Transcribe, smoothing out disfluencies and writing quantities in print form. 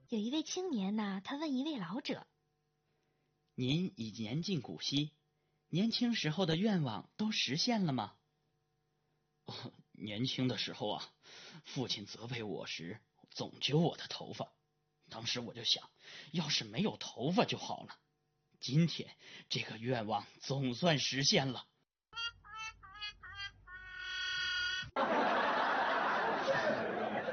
有一位青年呐，他问一位老者： 您已年近古稀，年轻时候的愿望都实现了吗？ 年轻的时候啊，父亲责备我时总揪我的头发，当时我就想，要是没有头发就好了。今天这个愿望总算实现了。